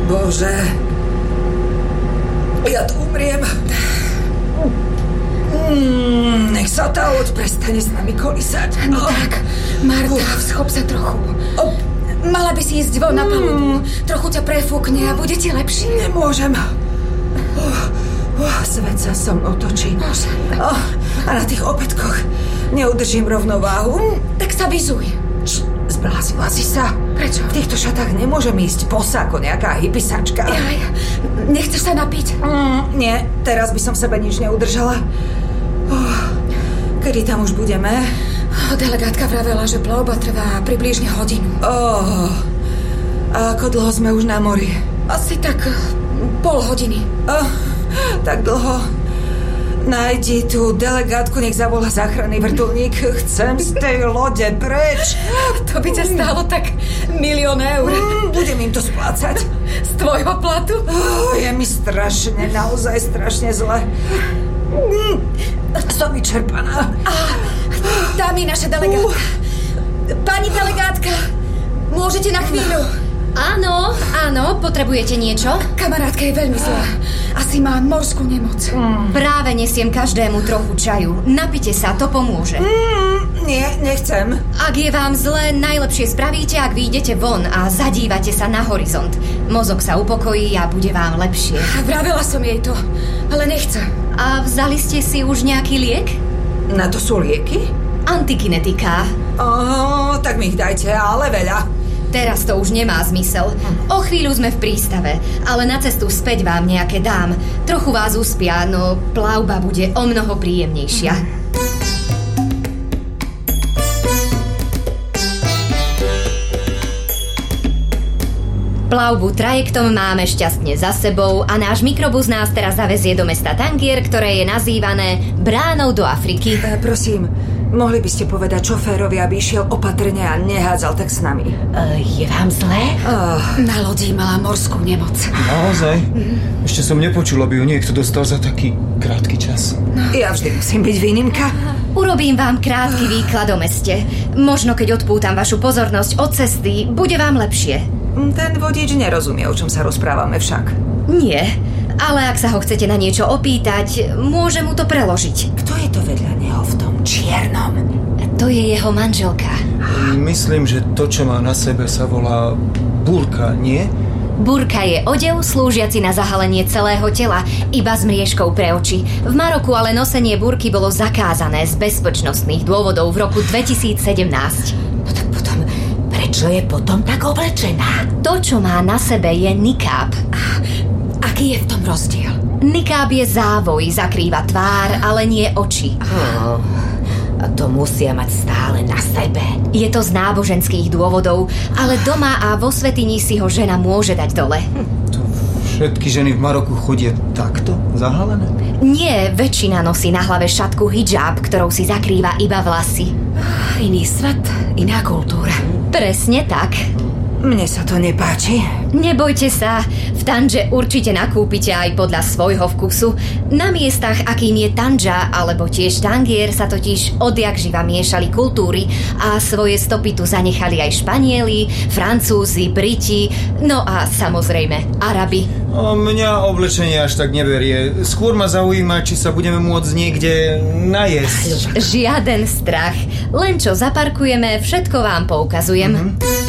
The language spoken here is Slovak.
Bože. Ja tu umriem. Nech sa tá loď prestane s nami kolísať. No tak, Marta, schop sa trochu. Mala by si ísť von na palubu. Trochu ťa prefúkne a bude ti lepšie. Nemôžem. Svet sa so mnou točí. A na tých opätkoch neudržím rovnováhu. Tak sa vyzuj. Zbláznila si sa. Prečo? V týchto šatách nemôžem ísť bosa ako nejaká hypisačka. Jaj, nechceš sa napiť? Nie, teraz by som v sebe nič neudržala. Kedy tam už budeme? Delegátka vravela, že plavba trvá približne hodinu. A ako dlho sme už na mori? Asi tak pol hodiny. Tak dlho. Nájdi tú delegátku, nech zavolá záchranný vrtuľník. Chcem z tej lode preč. To by ťa stálo tak 1 000 000 eur. Budem im to splácať. Z tvojho platu? Je mi strašne, naozaj strašne zle. Som vyčerpaná. Dámy, naša delegátka. Pani delegátka, môžete na chvíľu? Áno, potrebujete niečo? Kamarátka je veľmi zlá. Asi má morskú nemoc. Práve nesiem každému trochu čaju. Napite sa, to pomôže. Nie, nechcem. Ak je vám zle, najlepšie spravíte, ak vyjdete von a zadívate sa na horizont. Mozog sa upokojí a bude vám lepšie. Vravela som jej to, ale nechce. A vzali ste si už nejaký liek? Na to sú lieky? Antikinetika. Tak mi ich dajte, ale veľa. Teraz to už nemá zmysel. O chvíľu sme v prístave, ale na cestu späť vám nejaké dám. Trochu vás uspia, no plavba bude o mnoho príjemnejšia. Plavbu trajektom máme šťastne za sebou a náš mikrobus nás teraz zavezie do mesta Tangier, ktoré je nazývané Bránou do Afriky. Prosím, mohli by ste povedať šoférovi, aby išiel opatrne a nehádzal tak s nami. Je vám zlé? Na lodi mala morskú nemoc. Naozaj? Ešte som nepočul, aby ju niekto dostal za taký krátky čas. Ja vždy musím byť výnimka. Urobím vám krátky výklad o meste. Možno keď odpútam vašu pozornosť od cesty, bude vám lepšie. Ten vodič nerozumie, o čom sa rozprávame však. Nie, ale ak sa ho chcete na niečo opýtať, môže mu to preložiť. Kto je to vedľa neho v tom čiernom? To je jeho manželka. Myslím, že to, čo má na sebe, sa volá burka, nie? Burka je odev slúžiaci na zahalenie celého tela, iba s mriežkou pre oči. V Maroku ale nosenie burky bolo zakázané z bezpečnostných dôvodov v roku 2017. No tak potom, prečo je potom tak oblečená? To, čo má na sebe, je nikáb. Aký je v tom rozdiel? Nikáb je závoj, zakrýva tvár, ale nie oči. A to musia mať stále na sebe. Je to z náboženských dôvodov, ale doma a vo svätyni si ho žena môže dať dole. To všetky ženy v Maroku chodia takto, zahalené? Nie, väčšina nosí na hlave šatku hidžáb, ktorou si zakrýva iba vlasy. Iný svet, iná kultúra. Presne tak. Mne sa to nepáči. Nebojte sa, v Tandže určite nakúpite aj podľa svojho vkusu. Na miestach, akým je Tandža alebo tiež Tangier, sa totiž odjakživa miešali kultúry a svoje stopy tu zanechali aj Španieli, Francúzi, Briti, no a samozrejme Arabi. Mňa oblečenie až tak neberie. Skôr ma zaujíma, či sa budeme môcť niekde najesť. Žiaden strach. Len čo zaparkujeme, všetko vám poukazujem.